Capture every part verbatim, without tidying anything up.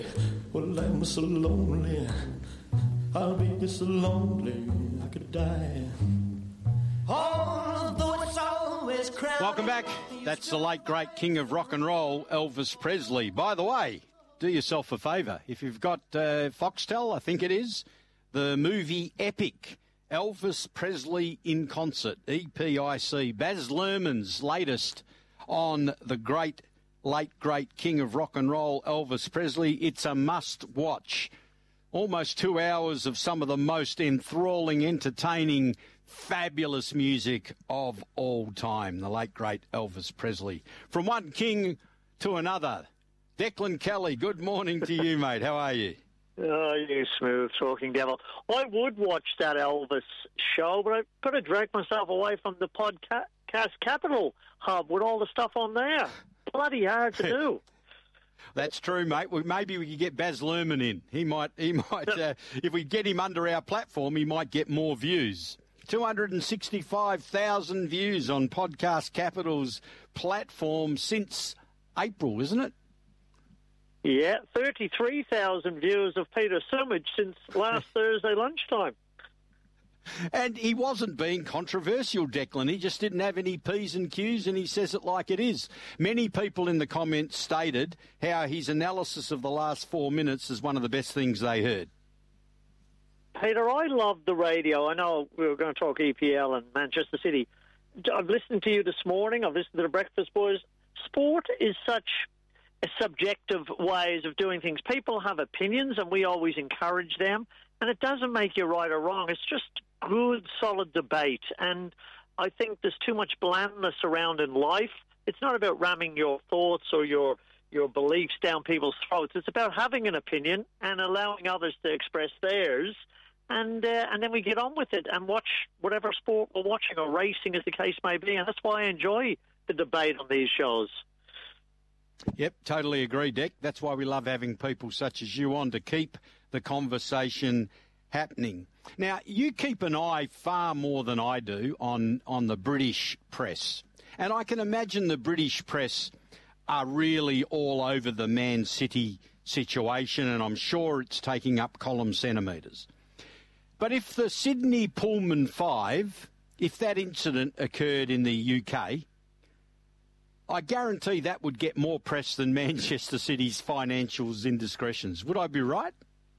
Well, I'm so lonely. I'll be so lonely I could die. Although it's always crowded. Welcome back. That's the late, great king of rock and roll, Elvis Presley. By the way, do yourself a favour. If you've got uh, Foxtel, I think it is, the movie Epic, Elvis Presley in Concert, E P I C, Baz Luhrmann's latest on the great, late, great king of rock and roll, Elvis Presley. It's a must-watch. Almost two hours of some of the most enthralling, entertaining, fabulous music of all time. The late, great Elvis Presley. From one king to another. Declan Kelly, good morning to you, mate. How are you? Oh, you smooth talking devil. I would watch that Elvis show, but I've got to drag myself away from the podcast Capital Hub with all the stuff on there. Bloody hard to do. That's true, mate. Well, maybe we could get Baz Luhrmann in. He might, he might. Uh, if we get him under our platform, he might get more views. two hundred sixty-five thousand views on Podcast Capital's platform since April, isn't it? Yeah, thirty-three thousand views of Peter Sumage since last Thursday lunchtime. And he wasn't being controversial, Declan. He just didn't have any P's and Q's, and he says it like it is. Many people in the comments stated how his analysis of the last four minutes is one of the best things they heard. Peter, I love the radio. I know we were going to talk E P L and Manchester City. I've listened to you this morning. I've listened to the Breakfast Boys. Sport is such a subjective ways of doing things. People have opinions, and we always encourage them. And it doesn't make you right or wrong. It's just good, solid debate. And I think there's too much blandness around in life. It's not about ramming your thoughts or your your beliefs down people's throats. It's about having an opinion and allowing others to express theirs. And uh, and then we get on with it and watch whatever sport we're watching, or racing as the case may be. And that's why I enjoy the debate on these shows. Yep, totally agree, Deck. That's why we love having people such as you on to keep the conversation happening. Now, you keep an eye far more than I do on, on the British press. And I can imagine the British press are really all over the Man City situation, and I'm sure it's taking up column centimetres. But if the Sydney Pullman five, if that incident occurred in the U K, I guarantee that would get more press than Manchester City's financial indiscretions. Would I be right?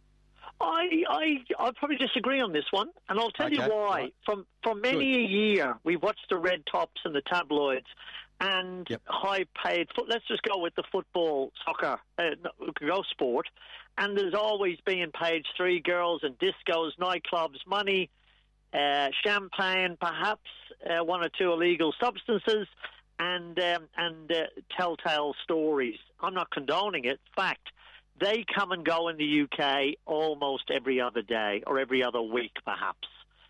I I I probably disagree on this one, and I'll tell okay, you why. Right. From from many Good. a year, we've watched the red tops and the tabloids, and yep. high-paid. Let's just go with the football, soccer, uh, go sport, and there's always been page three girls and discos, nightclubs, money, uh, champagne, perhaps uh, one or two illegal substances, and um, and uh, telltale stories. I'm not condoning it. Fact. They come and go in the U K almost every other day or every other week, perhaps.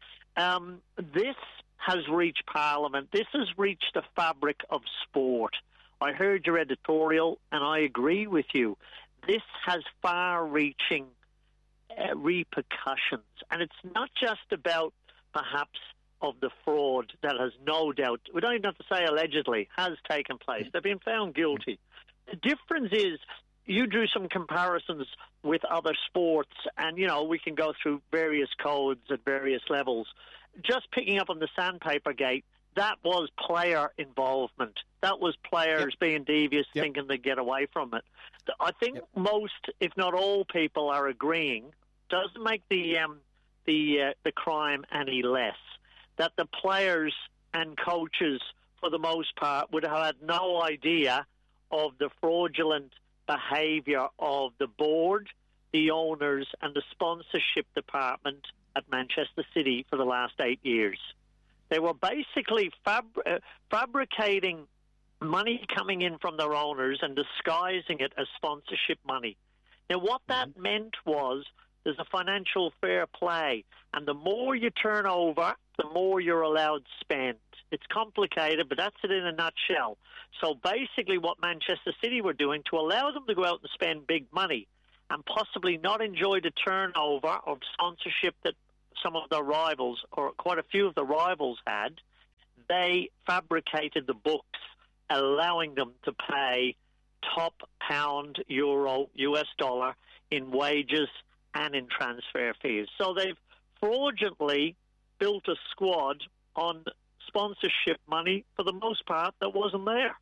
Um, this has reached Parliament. This has reached the fabric of sport. I heard your editorial, and I agree with you. This has far-reaching uh, repercussions. And it's not just about, perhaps, of the fraud that has no doubt, we don't even have to say allegedly, has taken place. They've been found guilty. The difference is, you drew some comparisons with other sports, and, you know, we can go through various codes at various levels. Just picking up on the Sandpaper Gate, that was player involvement. That was players yep. being devious, yep. thinking they'd get away from it. I think yep. most, if not all, people are agreeing, doesn't make the um, the uh, the crime any less, that the players and coaches, for the most part, would have had no idea of the fraudulent behaviour of the board, the owners, and the sponsorship department at Manchester City for the last eight years. They were basically fab- uh, fabricating money coming in from their owners and disguising it as sponsorship money. Now, what that mm-hmm. meant was there's a financial fair play, and the more you turn over, the more you're allowed to spend. It's complicated, but that's it in a nutshell. So basically what Manchester City were doing to allow them to go out and spend big money and possibly not enjoy the turnover of sponsorship that some of the rivals, or quite a few of the rivals had, they fabricated the books, allowing them to pay top pound, euro, U S dollar in wages and in transfer fees. So they've fraudulently built a squad on sponsorship money, for the most part, that wasn't there.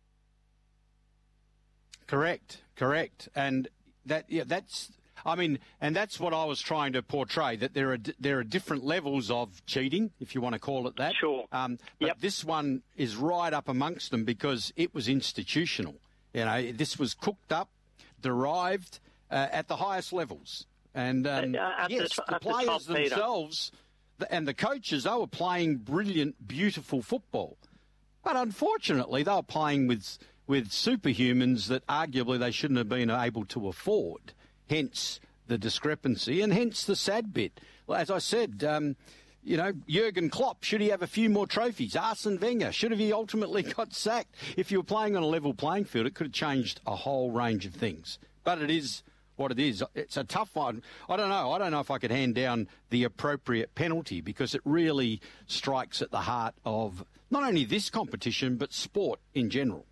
Correct, correct. And that yeah, that's, I mean, and that's what I was trying to portray, that there are there are different levels of cheating, if you want to call it that. Sure. Um, but yep. this one is right up amongst them because it was institutional. You know, this was cooked up, derived uh, at the highest levels. And um, uh, yes, the, the players the top, themselves and the coaches, they were playing brilliant, beautiful football. But unfortunately, they were playing with with superhumans that arguably they shouldn't have been able to afford. Hence the discrepancy and hence the sad bit. Well, as I said, um, you know, Jurgen Klopp, should he have a few more trophies? Arsene Wenger, should have he ultimately got sacked? If you were playing on a level playing field, it could have changed a whole range of things. But it is what it is. It's a tough one. I don't know. I don't know if I could hand down the appropriate penalty because it really strikes at the heart of not only this competition but sport in general.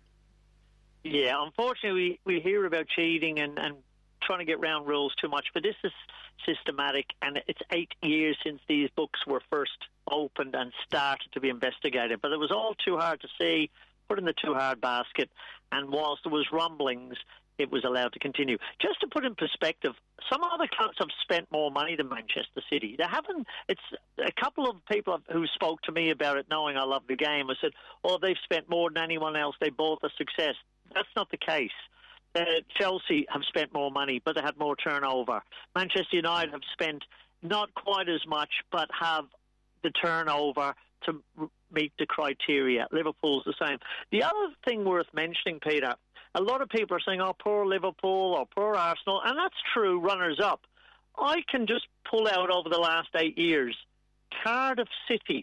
Yeah, unfortunately, we, we hear about cheating and, and trying to get round rules too much, but this is systematic, and it's eight years since these books were first opened and started to be investigated. But it was all too hard to see, put in the too hard basket, and whilst there was rumblings, it was allowed to continue. Just to put in perspective, some other clubs have spent more money than Manchester City. They haven't. It's a couple of people who spoke to me about it, knowing I love the game. I said, "Oh, they've spent more than anyone else. They both a success." That's not the case. Uh, Chelsea have spent more money, but they had more turnover. Manchester United have spent not quite as much, but have the turnover to meet the criteria. Liverpool's the same. The other thing worth mentioning, Peter, a lot of people are saying, oh, poor Liverpool or poor Arsenal, and that's true, runners-up. I can just pull out over the last eight years, Cardiff City,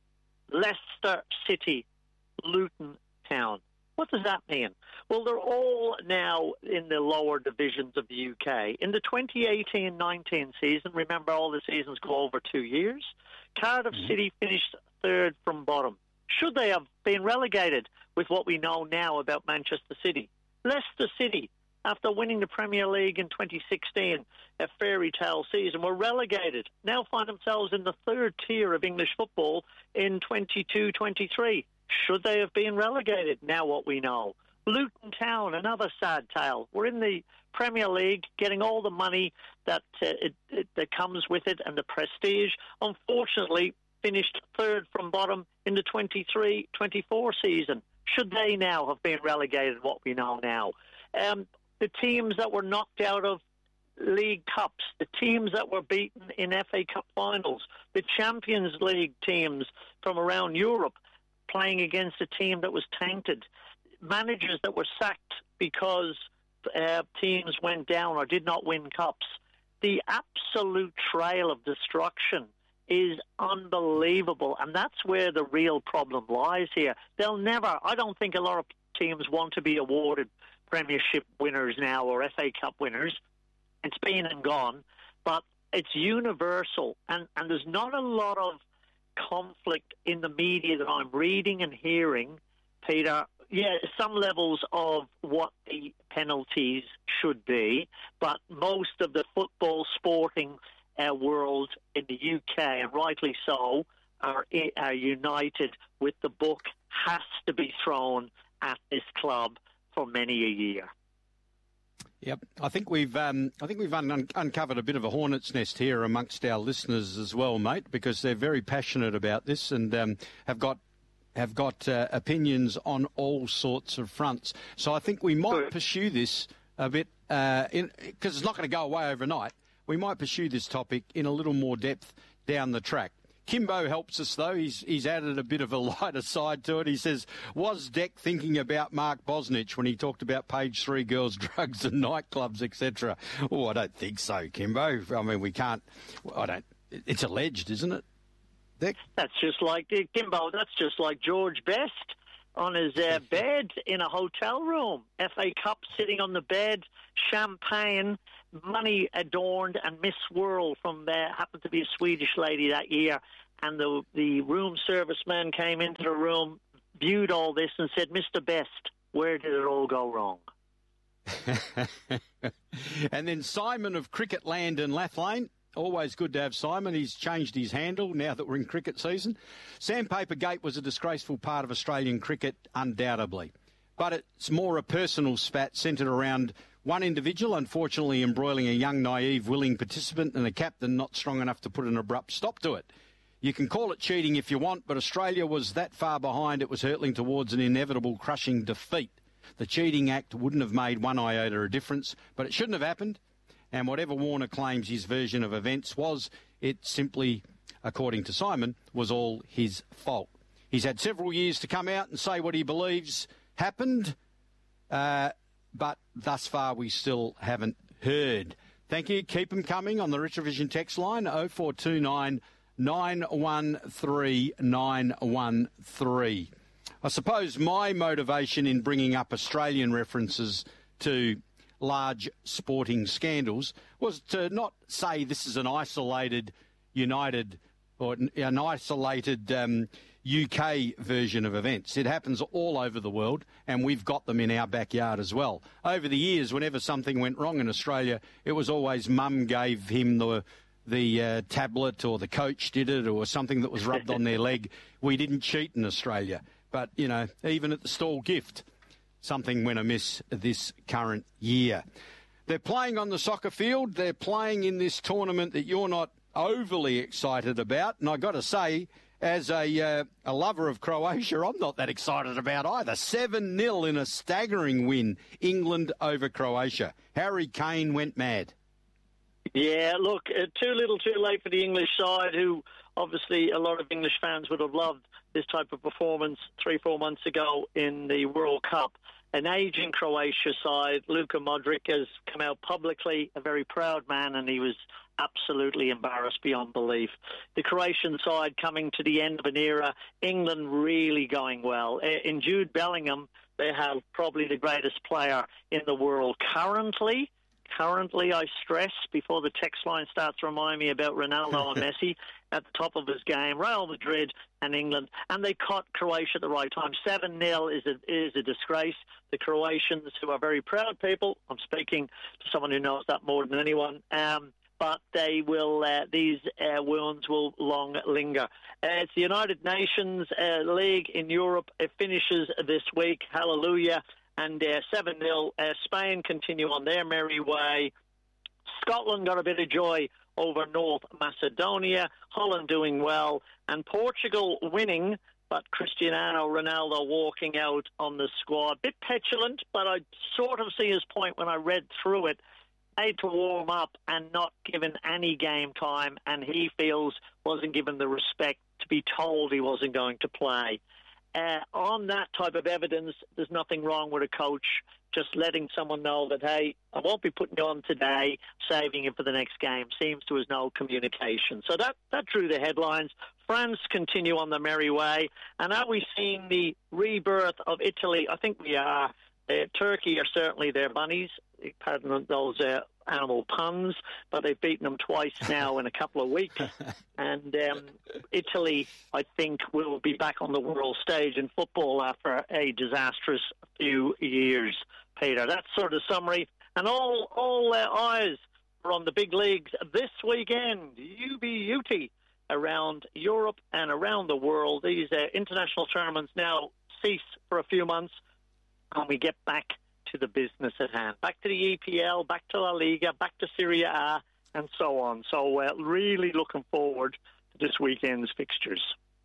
Leicester City, Luton Town. What does that mean? Well, they're all now in the lower divisions of the U K. In the twenty eighteen nineteen season, remember all the seasons go over two years, Cardiff mm-hmm. City finished third from bottom. Should they have been relegated with what we know now about Manchester City? Leicester City, after winning the Premier League in twenty sixteen, a fairy tale season, were relegated. Now find themselves in the third tier of English football in twenty-two twenty-three. Should they have been relegated? Now what we know. Luton Town, another sad tale. We're in the Premier League, getting all the money that uh, it, it, that comes with it and the prestige. Unfortunately, finished third from bottom in the twenty-three twenty-four season. Should they now have been relegated, what we know now? Um, the teams that were knocked out of League Cups, the teams that were beaten in F A Cup finals, the Champions League teams from around Europe playing against a team that was tainted, managers that were sacked because uh, teams went down or did not win cups. The absolute trail of destruction is unbelievable, and that's where the real problem lies here. They'll never, I don't think a lot of teams want to be awarded Premiership winners now or F A Cup winners. It's been and gone, but it's universal, and, and there's not a lot of conflict in the media that I'm reading and hearing, Peter. Yeah, some levels of what the penalties should be, but most of the football sporting uh, world in the U K, and rightly so, are, are united with the book has to be thrown at this club for many a year. Yep, I think we've um, I think we've un- uncovered a bit of a hornet's nest here amongst our listeners as well, mate, because they're very passionate about this and um, have got have got uh, opinions on all sorts of fronts. So I think we might Good. pursue this a bit because uh, it's not going to go away overnight. We might pursue this topic in a little more depth down the track. Kimbo helps us, though. He's he's added a bit of a lighter side to it. He says, was Deck thinking about Mark Bosnich when he talked about page three girls, drugs and nightclubs, et cetera? Oh, I don't think so, Kimbo. I mean, we can't... I don't... It's alleged, isn't it, Deck? That's just like... Kimbo, that's just like George Best on his uh, bed in a hotel room. F A Cup sitting on the bed, champagne, money adorned, and Miss World from there happened to be a Swedish lady that year. And the the room service man came into the room, viewed all this, and said, "Mister Best, where did it all go wrong?" And then Simon of Cricketland and Lathlane. Always good to have Simon. He's changed his handle now that we're in cricket season. Sandpaper Gate was a disgraceful part of Australian cricket, undoubtedly. But it's more a personal spat centred around one individual, unfortunately embroiling a young, naive, willing participant and a captain not strong enough to put an abrupt stop to it. You can call it cheating if you want, but Australia was that far behind it was hurtling towards an inevitable crushing defeat. The Cheating Act wouldn't have made one iota of difference, but it shouldn't have happened. And whatever Warner claims his version of events was, it simply, according to Simon, was all his fault. He's had several years to come out and say what he believes happened, uh, but thus far we still haven't heard. Thank you. Keep them coming on the Retrovision text line, oh four two nine, nine one three, nine one three. I suppose my motivation in bringing up Australian references to large sporting scandals was to not say this is an isolated United or an isolated um, U K version of events. It happens all over the world, and we've got them in our backyard as well. Over the years, whenever something went wrong in Australia, it was always mum gave him the the uh, tablet, or the coach did it, or something that was rubbed on their leg. We didn't cheat in Australia. But, you know, even at the stall gift, something went amiss this current year. They're playing on the soccer field. They're playing in this tournament that you're not overly excited about. And I got to say, as a uh, a lover of Croatia, I'm not that excited about either. seven nil in a staggering win, England over Croatia. Harry Kane went mad. Yeah, look, uh, too little too late for the English side, who obviously a lot of English fans would have loved this type of performance three, four months ago in the World Cup. An ageing Croatia side. Luka Modric has come out publicly, a very proud man, and he was absolutely embarrassed beyond belief. The Croatian side coming to the end of an era. England really going well. In Jude Bellingham, they have probably the greatest player in the world currently. Currently, I stress, before the text line starts to remind me about Ronaldo and Messi at the top of his game, Real Madrid and England, and they caught Croatia at the right time. seven nil is a, is a disgrace. The Croatians, who are very proud people, I'm speaking to someone who knows that more than anyone, um, but they will. Uh, these uh, wounds will long linger. Uh, it's the United Nations uh, League in Europe. It finishes this week. Hallelujah. And uh, seven nil, uh, Spain continue on their merry way. Scotland got a bit of joy over North Macedonia. Holland doing well. And Portugal winning, but Cristiano Ronaldo walking out on the squad. Bit petulant, but I sort of see his point when I read through it. Paid to warm up and not given any game time, and he feels wasn't given the respect to be told he wasn't going to play. Uh, on that type of evidence, there's nothing wrong with a coach just letting someone know that, hey, I won't be putting you on today, saving him for the next game. Seems to us no communication. So that, that drew the headlines. France continue on the merry way. And are we seeing the rebirth of Italy? I think we are. Uh, Turkey are certainly their bunnies. Pardon those uh, animal puns, but they've beaten them twice now in a couple of weeks. And um, Italy, I think, will be back on the world stage in football after a disastrous few years, Peter. That's sort of summary. And all, all uh, eyes are on the big leagues this weekend. U B U T around Europe and around the world. These uh, international tournaments now cease for a few months, and we get back to the business at hand. Back to the E P L, back to La Liga, back to Serie A, and so on. So uh, really looking forward to this weekend's fixtures.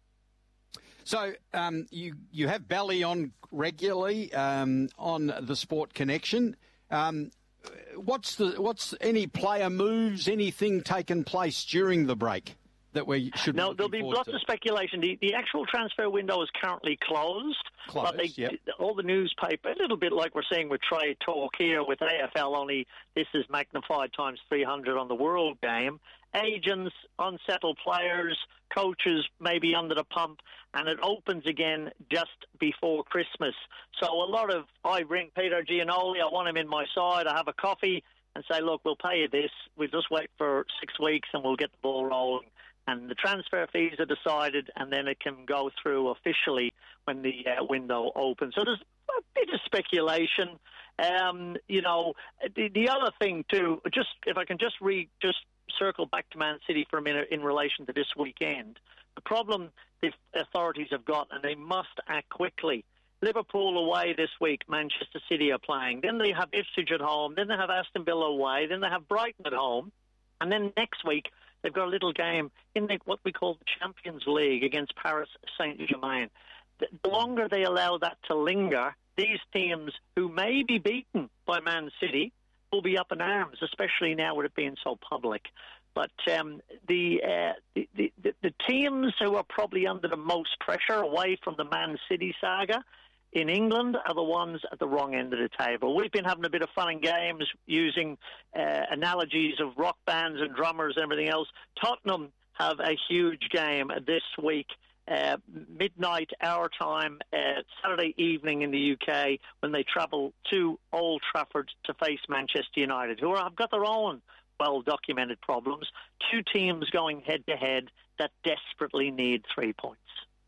So um, you you have Bally on regularly um, on the Sport Connection. Um, what's the what's any player moves, anything taken place during the break that we should be No, there'll be lots to? of speculation. The, the actual transfer window is currently closed. Closed, but they, yep. all the newspaper, a little bit like we're seeing with Trade Talk here with A F L, only this is magnified times three hundred on the World Game. Agents, unsettled players, coaches maybe under the pump, and it opens again just before Christmas. So a lot of, I ring Peter Giannoli, I want him in my side, I have a coffee, and say, look, we'll pay you this. We'll just wait for six weeks and we'll get the ball rolling. And the transfer fees are decided, and then it can go through officially when the uh, window opens. So there's a bit of speculation. Um, you know, the, the other thing too, just if I can just re just circle back to Man City for a minute in relation to this weekend. The problem the authorities have got, and they must act quickly. Liverpool away this week, Manchester City are playing. Then they have Ipswich at home. Then they have Aston Villa away. Then they have Brighton at home. And then next week, they've got a little game in the, what we call the Champions League against Paris Saint-Germain. The longer they allow that to linger, these teams who may be beaten by Man City will be up in arms, especially now with it being so public. But um, the, uh, the, the the teams who are probably under the most pressure away from the Man City saga in England are the ones at the wrong end of the table. We've been having a bit of fun and games using uh, analogies of rock bands and drummers and everything else. Tottenham have a huge game this week, uh, midnight our time, uh, Saturday evening in the U K, when they travel to Old Trafford to face Manchester United, who have got their own well-documented problems. Two teams going head-to-head that desperately need three points.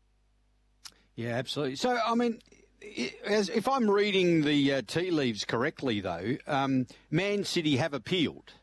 Yeah, absolutely. So, I mean, as if I'm reading the uh, tea leaves correctly, though, um, Man City have appealed.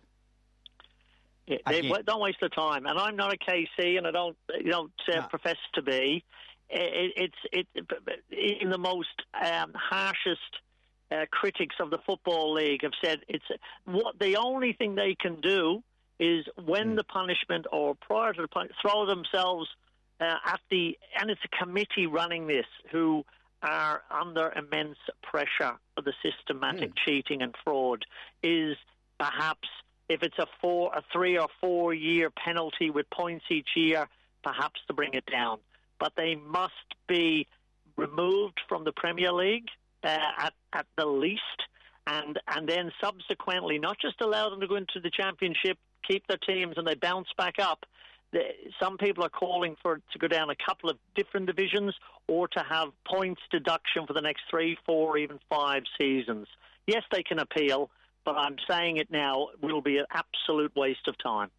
Yeah, they, don't waste the time. And I'm not a K C, and I don't, you don't uh, no. profess to be. It, it's it, in the most um, harshest uh, critics of the Football League have said it's what the only thing they can do is when mm. the punishment or prior to the punishment, throw themselves uh, at the, and it's a committee running this who are under immense pressure for the systematic mm. cheating and fraud, is perhaps if it's a four, a three or four year penalty with points each year, perhaps to bring it down. But they must be removed from the Premier League uh, at, at the least, and and then subsequently not just allow them to go into the Championship, keep their teams, and they bounce back up. The, some people are calling for it to go down a couple of different divisions or to have points deduction for the next three, four, even five seasons. Yes, they can appeal, but I'm saying it now, will be an absolute waste of time.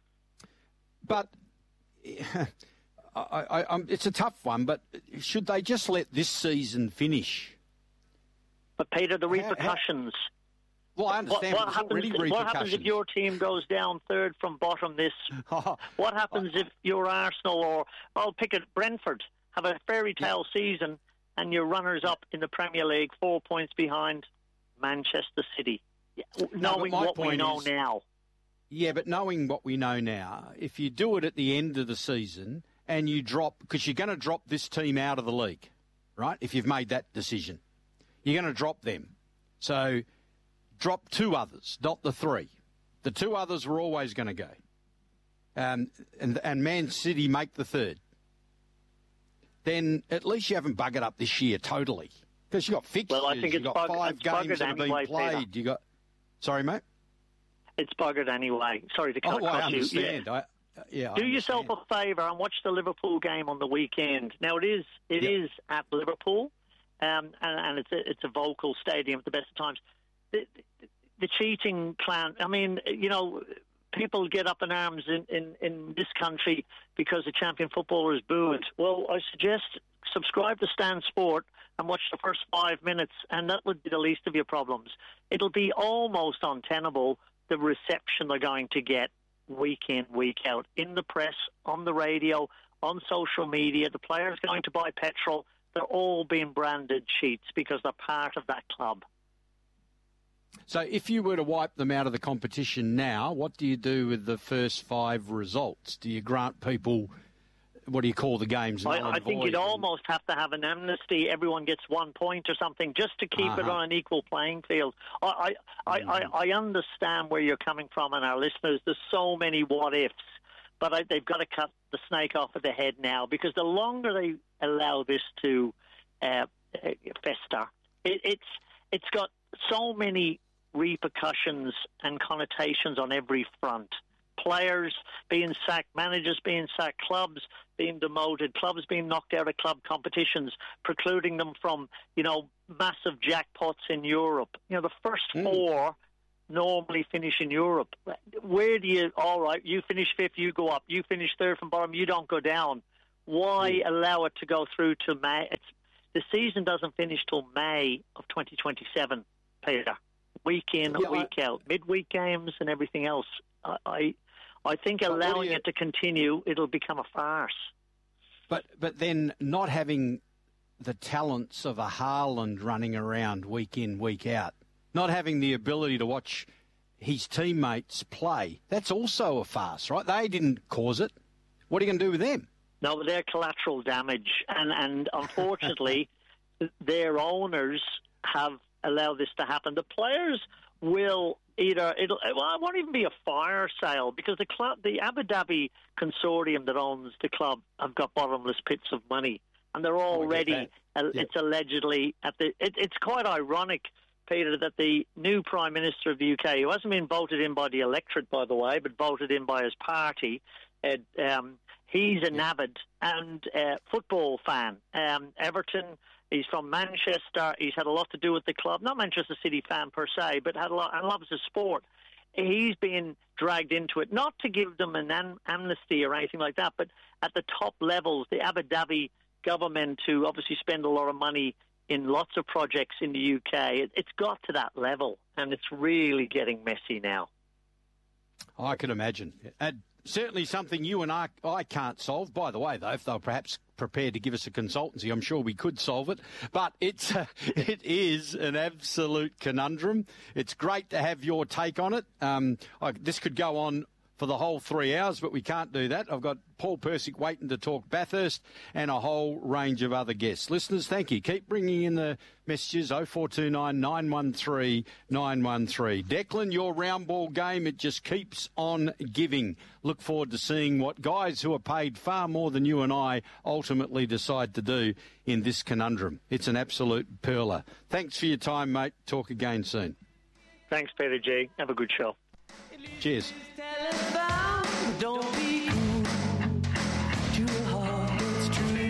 But I, I, I'm, it's a tough one, but should they just let this season finish? But, Peter, the repercussions... How, how... Well, I understand. What, what, happens, what happens if your team goes down third from bottom this? What happens if your Arsenal or, I'll pick it, Brentford, have a fairy tale yeah. season and you're runners-up in the Premier League, four points behind Manchester City? Knowing no, what we know is, now. Yeah, but knowing what we know now, if you do it at the end of the season and you drop, because you're going to drop this team out of the league, right? If you've made that decision, you're going to drop them. So drop two others, not the three. The two others were always going to go. Um, and, and Man City make the third. Then at least you haven't buggered up this year totally. Because you've got fixtures, well, I think you've it's got bug- five it's games that have anyway, been played. Peter. You got, Sorry, mate? It's buggered anyway. Sorry to cut oh, across I understand. you. Yeah. I, yeah, Do I yourself understand. a favour and watch the Liverpool game on the weekend. Now, it is it yep. is at Liverpool, um, and, and it's a, it's a vocal stadium at the best of times. The, the, the cheating clan, I mean, you know, people get up in arms in, in, in this country because a champion footballer is booed. Well, I suggest subscribe to Stan Sport and watch the first five minutes, and that would be the least of your problems. It'll be almost untenable, the reception they're going to get week in, week out, in the press, on the radio, on social media. The players going to buy petrol. They're all being branded cheats because they're part of that club. So if you were to wipe them out of the competition now, what do you do with the first five results? Do you grant people, what do you call the games? I, I think you'd almost have to have an amnesty. Everyone gets one point or something just to keep uh-huh. it on an equal playing field. I I, mm-hmm. I, I understand where you're coming from and our listeners. There's so many what-ifs, but I, they've got to cut the snake off of the head now, because the longer they allow this to uh, fester, it, it's it's got so many repercussions and connotations on every front. Players being sacked, managers being sacked, clubs being demoted, clubs being knocked out of club competitions, precluding them from, you know, massive jackpots in Europe. You know, the first mm. four normally finish in Europe. Where do you, all right, you finish fifth, you go up. You finish third from bottom, you don't go down. Why mm. allow it to go through to May? It's, The season doesn't finish till May of twenty twenty-seven, Peter. Week in, yeah, week I... out, midweek games and everything else. I, I, I think but allowing you... it to continue, it'll become a farce. But but then not having the talents of a Haaland running around week in, week out, not having the ability to watch his teammates play, that's also a farce, right? They didn't cause it. What are you going to do with them? No, but they're collateral damage. And, and unfortunately, their owners have allowed this to happen. The players will either, it'll, well, it won't even be a fire sale because the club, the Abu Dhabi consortium that owns the club have got bottomless pits of money. And they're already, oh, it's yeah. allegedly, at the. It, it's quite ironic, Peter, that the new Prime Minister of the U K, who hasn't been voted in by the electorate, by the way, but voted in by his party, uh, um, he's an avid and uh, football fan. Um, Everton, he's from Manchester. He's had a lot to do with the club. Not Manchester City fan per se, but had a lot and loves the sport. He's been dragged into it, not to give them an am- amnesty or anything like that, but at the top levels, the Abu Dhabi government, to obviously spend a lot of money in lots of projects in the U K, it, it's got to that level, and it's really getting messy now. I can imagine. And certainly something you and I, I can't solve. By the way, though, if they were perhaps prepared to give us a consultancy, I'm sure we could solve it. But it's uh, it is an absolute conundrum. It's great to have your take on it. Um, I, this could go on for the whole three hours, but we can't do that. I've got Paul Persick waiting to talk Bathurst and a whole range of other guests. Listeners, thank you. Keep bringing in the messages, oh four two nine, nine one three, nine one three. Declan, your round ball game, it just keeps on giving. Look forward to seeing what guys who are paid far more than you and I ultimately decide to do in this conundrum. It's an absolute perler. Thanks for your time, mate. Talk again soon. Thanks, Peter G. Have a good show. Cheers. Don't be cool. Too hard, it's true.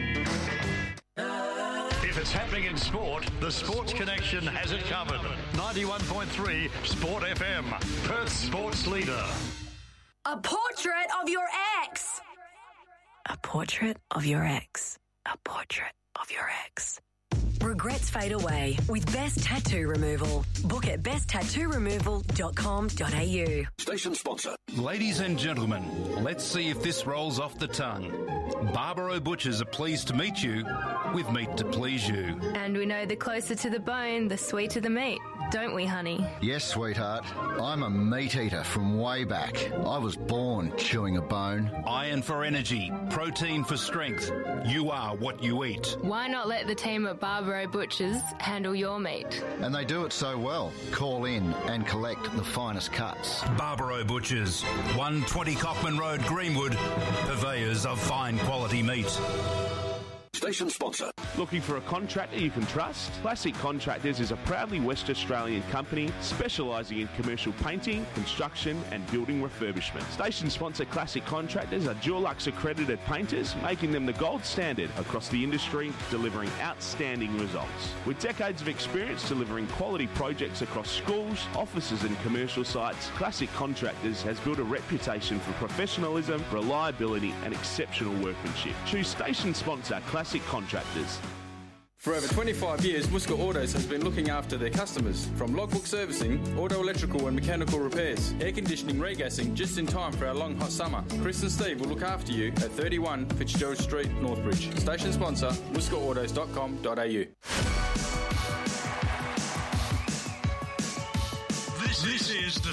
If it's happening in sport, the Sports Connection has it covered. ninety-one point three Sport F M, Perth's sports leader. A portrait of your ex. A portrait of your ex. A portrait of your ex. Regrets fade away with Best Tattoo Removal. Book at best tattoo removal dot com dot a u. Station sponsor. Ladies and gentlemen, let's see if this rolls off the tongue. Barbaro Butchers are pleased to meet you with meat to please you. And we know the closer to the bone, the sweeter the meat, don't we, honey? Yes, sweetheart. I'm a meat eater from way back. I was born chewing a bone. Iron for energy, protein for strength. You are what you eat. Why not let the team at Barbaro Butchers handle your meat? And they do it so well. Call in and collect the finest cuts. Barbaro Butchers, one twenty Cockman Road, Greenwood, purveyors of fine quality meat. Station sponsor. Looking for a contractor you can trust? Classic Contractors is a proudly West Australian company specialising in commercial painting, construction and building refurbishment. Station sponsor Classic Contractors are Dulux accredited painters, making them the gold standard across the industry, delivering outstanding results. With decades of experience delivering quality projects across schools, offices and commercial sites, Classic Contractors has built a reputation for professionalism, reliability and exceptional workmanship. Choose Station sponsor Classic Contractors. For over twenty-five years, Muska Autos has been looking after their customers. From logbook servicing, auto electrical and mechanical repairs, air conditioning, regassing, just in time for our long hot summer. Chris and Steve will look after you at thirty-one Fitzgerald Street, Northbridge. Station sponsor, muska autos dot com dot a u. This, this is the